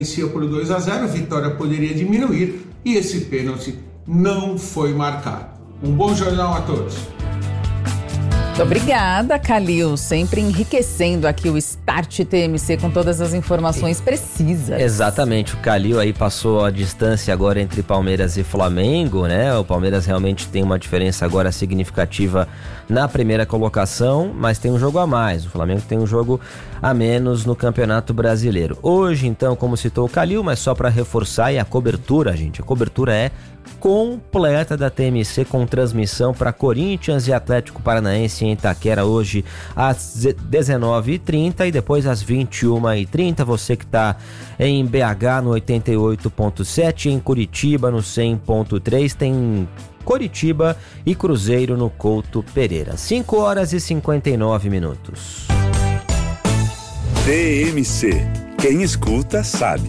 vencia por 2-0, a vitória poderia diminuir e esse pênalti não foi marcado. Um bom jornal a todos. Muito obrigada, Calil, sempre enriquecendo aqui o Start TMC com todas as informações precisas. Exatamente, o Calil aí passou a distância agora entre Palmeiras e Flamengo, né? O Palmeiras realmente tem uma diferença agora significativa na primeira colocação, mas tem um jogo a mais. O Flamengo tem um jogo a menos no Campeonato Brasileiro. Hoje, então, como citou o Calil, mas só para reforçar, e a cobertura, gente, a cobertura é completa da TMC com transmissão para Corinthians e Atlético Paranaense em Itaquera hoje às 19h30 e depois às 21h30. Você que está em BH no 88.7, em Curitiba no 100.3, tem Coritiba e Cruzeiro no Couto Pereira. 5h59. TMC. Quem escuta sabe.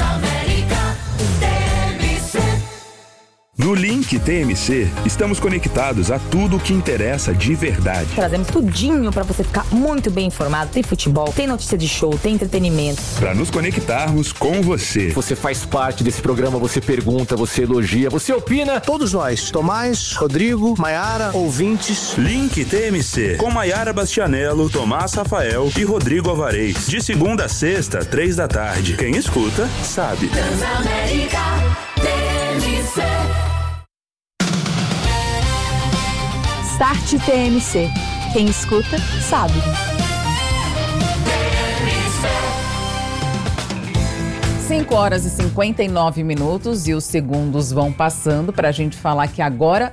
No Link TMC, estamos conectados a tudo o que interessa de verdade. Trazemos tudinho pra você ficar muito bem informado. Tem futebol, tem notícia de show, tem entretenimento. Para nos conectarmos com você. Você faz parte desse programa, você pergunta, você elogia, você opina. Todos nós, Tomás, Rodrigo, Maiara, ouvintes. Link TMC, com Maiara Bastianello, Tomás Rafael e Rodrigo Alvarez. De segunda a sexta, 15h. Quem escuta, sabe. Transamérica TMC. Start TMC. Quem escuta, sabe. 5h59 e os segundos vão passando para a gente falar que agora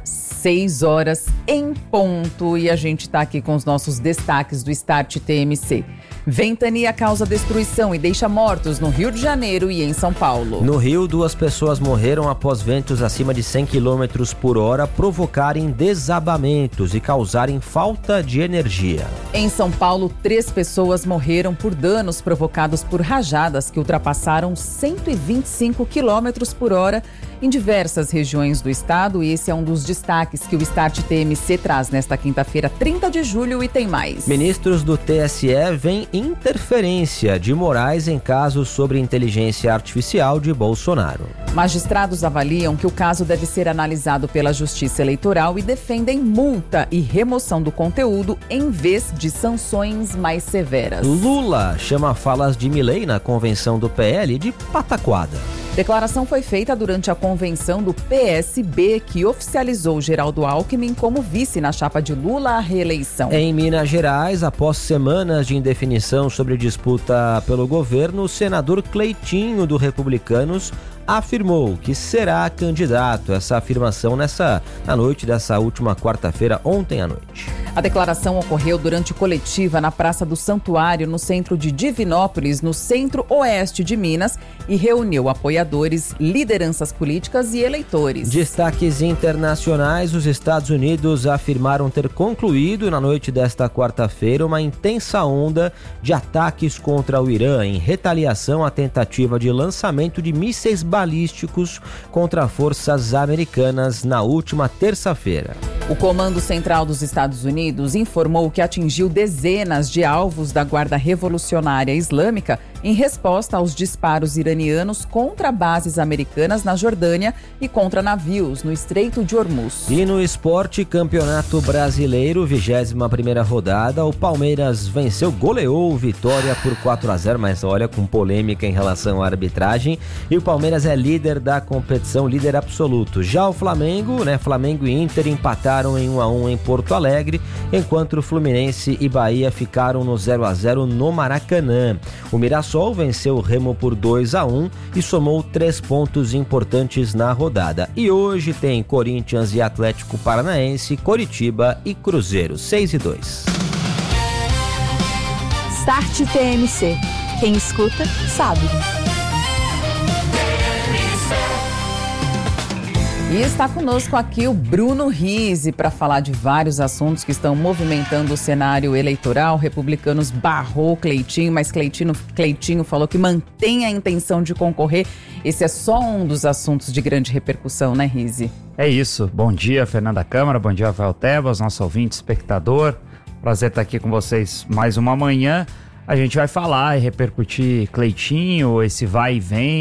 6h em ponto e a gente está aqui com os nossos destaques do Start TMC. Ventania causa destruição e deixa mortos no Rio de Janeiro e em São Paulo. No Rio, 2 pessoas morreram após ventos acima de 100 km por hora provocarem desabamentos e causarem falta de energia. Em São Paulo, 3 pessoas morreram por danos provocados por rajadas que ultrapassaram 125 km por hora em diversas regiões do estado, e esse é um dos destaques que o Start TMC traz nesta quinta-feira, 30 de julho, e tem mais. Ministros do TSE veem interferência de Moraes em casos sobre inteligência artificial de Bolsonaro. Magistrados avaliam que o caso deve ser analisado pela Justiça Eleitoral e defendem multa e remoção do conteúdo em vez de sanções mais severas. Lula chama falas de Milei na convenção do PL de pataquada. Declaração foi feita durante a convenção do PSB, que oficializou Geraldo Alckmin como vice na chapa de Lula à reeleição. Em Minas Gerais, após semanas de indefinição sobre disputa pelo governo, o senador Cleitinho, do Republicanos, afirmou que será candidato. Essa afirmação na noite dessa última quarta-feira, ontem à noite. A declaração ocorreu durante coletiva na Praça do Santuário, no centro de Divinópolis, no centro-oeste de Minas, e reuniu apoiadores, lideranças políticas e eleitores. Destaques internacionais: os Estados Unidos afirmaram ter concluído na noite desta quarta-feira uma intensa onda de ataques contra o Irã em retaliação à tentativa de lançamento de mísseis balísticos contra forças americanas na última terça-feira. O Comando Central dos Estados Unidos informou que atingiu dezenas de alvos da Guarda Revolucionária Islâmica em resposta aos disparos iranianos contra bases americanas na Jordânia e contra navios no Estreito de Hormuz. E no esporte, Campeonato Brasileiro, 21ª rodada, o Palmeiras goleou o Vitória por 4-0, mas olha, com polêmica em relação à arbitragem, e o Palmeiras é líder da competição, líder absoluto. Já o Flamengo e Inter empataram em 1-1 em Porto Alegre, enquanto o Fluminense e Bahia ficaram no 0-0 no Maracanã. O Mirassol venceu o Remo por 2-1 e somou 3 pontos importantes na rodada. E hoje tem Corinthians e Atlético Paranaense, Coritiba e Cruzeiro, 6-2. Start TMC. Quem escuta, sabe. E está conosco aqui o Bruno Rizzi para falar de vários assuntos que estão movimentando o cenário eleitoral. Republicanos barrou Cleitinho, mas Cleitinho falou que mantém a intenção de concorrer. Esse é só um dos assuntos de grande repercussão, né, Rizzi? É isso. Bom dia, Fernanda Câmara. Bom dia, Rafael Tebas, nosso ouvinte, espectador. Prazer estar aqui com vocês mais uma manhã. a gente vai falar e repercutir Cleitinho, esse vai e vem.